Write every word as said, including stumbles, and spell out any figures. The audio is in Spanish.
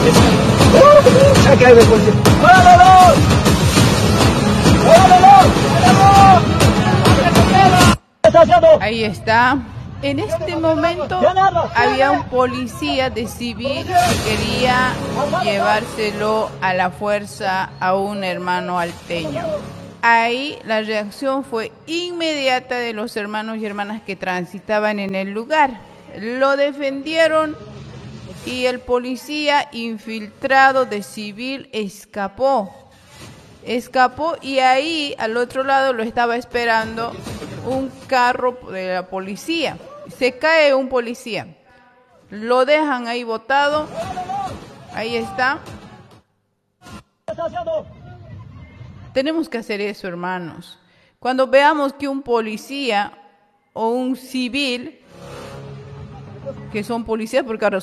Ahí está. En este momento había un policía de civil que quería llevárselo a la fuerza a un hermano alteño. Ahí la reacción fue inmediata de los hermanos y hermanas que transitaban en el lugar. Lo defendieron y el policía infiltrado de civil escapó. Escapó y ahí al otro lado lo estaba esperando un carro de la policía. Se cae un policía. Lo dejan ahí botado. Ahí está. Tenemos que hacer eso, hermanos. Cuando veamos que un policía o un civil, que son policías porque ahora